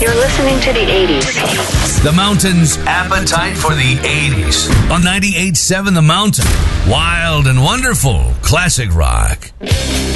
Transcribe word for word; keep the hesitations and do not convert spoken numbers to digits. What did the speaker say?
You're listening to the eighties. The Mountain's appetite for the eighties. On ninety-eight point seven The Mountain. Wild and wonderful classic rock.